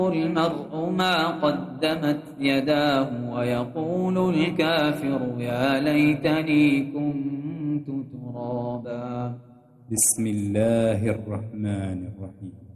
المرء ما قدمت يداه ويقول الكافر يا ليتني كنت ترابا. بسم الله الرحمن الرحيم.